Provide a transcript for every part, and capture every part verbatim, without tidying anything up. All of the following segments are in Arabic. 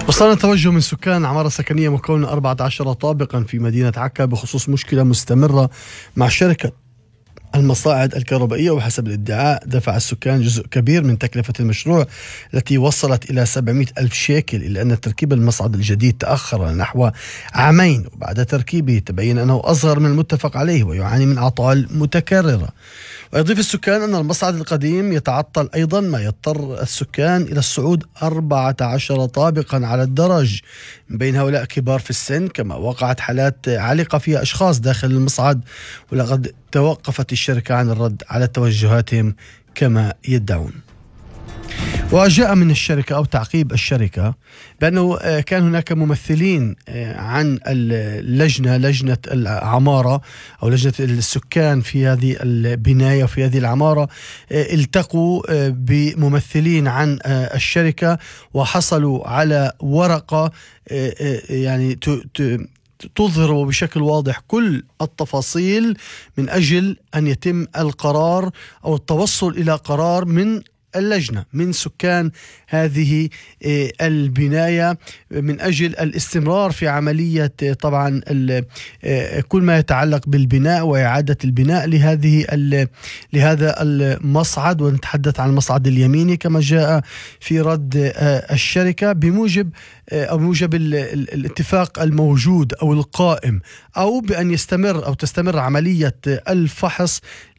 وصلنا توجه من سكان عمارة سكنية مكونة أربعة عشر طابقا في مدينة عكا بخصوص مشكلة مستمرة مع شركة المصاعد الكهربائية. وحسب الادعاء دفع السكان جزء كبير من تكلفة المشروع التي وصلت إلى سبعمئة ألف شيكل، إلا أن تركيب المصعد الجديد تأخر نحو عامين، وبعد تركيبه تبين أنه أصغر من المتفق عليه ويعاني من أعطال متكررة. ويضيف السكان أن المصعد القديم يتعطل أيضا، ما يضطر السكان إلى الصعود أربعة عشر طابقا على الدرج، من بين هؤلاء كبار في السن، كما وقعت حالات علق فيها أشخاص داخل المصعد. ولقد توقفت الشركة عن الرد على توجهاتهم كما يدعون. وجاء من الشركة أو تعقيب الشركة بأنه كان هناك ممثلين عن اللجنة لجنة العمارة أو لجنة السكان في هذه البناية وفي هذه العمارة، التقوا بممثلين عن الشركة وحصلوا على ورقة يعني تظهر بشكل واضح كل التفاصيل من أجل أن يتم القرار أو التوصل إلى قرار من اللجنة من سكان هذه البناية من أجل الاستمرار في عملية طبعا كل ما يتعلق بالبناء وإعادة البناء لهذه لهذا المصعد. ونتحدث عن المصعد اليميني كما جاء في رد الشركة بموجب أو بموجب الاتفاق الموجود أو القائم، أو بأن يستمر أو تستمر عملية الفحص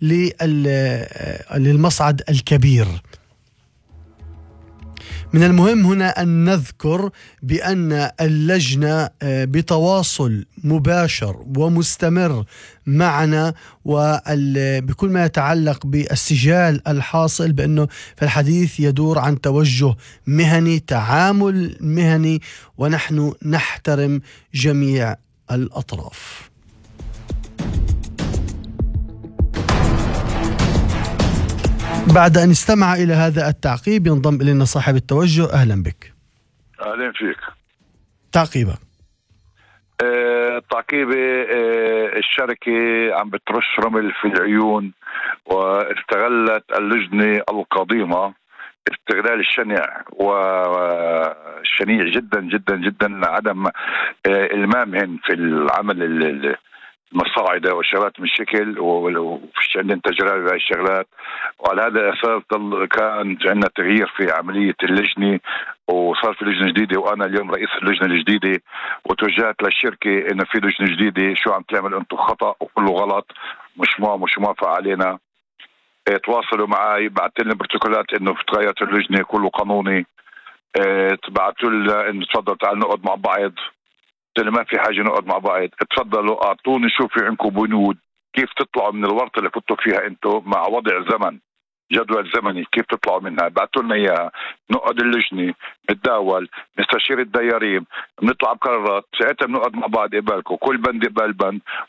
للمصعد الكبير. من المهم هنا أن نذكر بأن اللجنة بتواصل مباشر ومستمر معنا وبكل ما يتعلق بالسجال الحاصل، بأنه في الحديث يدور عن توجه مهني، تعامل مهني، ونحن نحترم جميع الأطراف. بعد أن استمع إلى هذا التعقيب ينضم إلينا صاحب التوجه. أهلا بك. أهلا فيك. تعقيبة أه تعقيبة أه الشركة عم بترش رمل في العيون، واستغلت اللجنة القديمة استغلال الشنيع والشنيع جدا جدا جدا عدم أه المامهن في العمل المصاعدة والشغلات من الشكل، وفيش عندنا تجربة بهاي الشغلات. وعلى هذا الأساس كان عندنا تغيير في عملية اللجنة، وصار في لجنة جديدة، وأنا اليوم رئيس اللجنة الجديدة. وتوجهت للشركة إنه في لجنة جديدة، شو عم تعمل أنتم خطأ وكله غلط، مش ما مش موافق علينا. اه تواصلوا معي، بعثت لنا بروتوكولات إنه تغيرت اللجنة كله قانوني. اه بعثوا لنا إنه تفضلوا تعالوا نقعد مع بعض. ما في حاجة نقعد مع بعض، تفضلوا أعطوني شو في عندكم بنود كيف تطلعوا من الورطة اللي فتوا فيها انتم مع وضع زمن جدول زمني، كيف تطلعوا منها. بعتوا لنا اياها، نقعد اللجنة نتداول، نستشير الديارين، بنطلع بقرارات، ساعتها بنقعد مع بعض قبالكم كل بند قبال بند،